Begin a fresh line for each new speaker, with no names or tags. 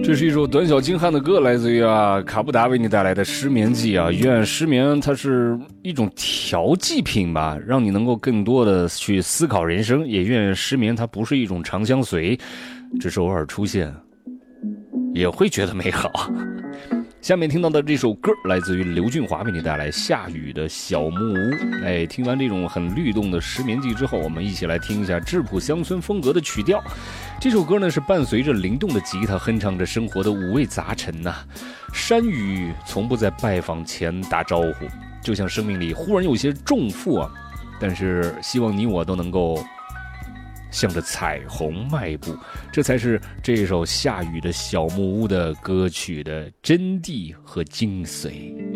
这是一首短小精悍的歌，来自于卡布达为你带来的失眠剂啊。愿失眠它是一种调剂品吧，让你能够更多的去思考人生，也愿失眠它不是一种长相随，只是偶尔出现也会觉得美好。下面听到的这首歌来自于刘俊华为你带来下雨的小木屋。听完这种很律动的失眠剂之后，我们一起来听一下质朴乡村风格的曲调。这首歌呢是伴随着灵动的吉他，哼唱着生活的五味杂陈山雨从不在拜访前打招呼，就像生命里忽然有些重负但是希望你我都能够向着彩虹迈步，这才是这首下雨的小木屋的歌曲的真谛和精髓。